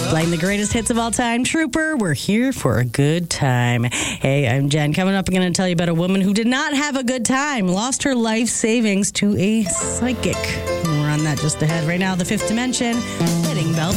Playing the greatest hits of all time. Trooper, we're here for a good time. Hey, I'm Jen. Coming up, I'm going to tell you about a woman who did not have a good time, lost her life savings to a psychic. More on that just ahead. Right now, the Fifth Dimension, Wedding Bell.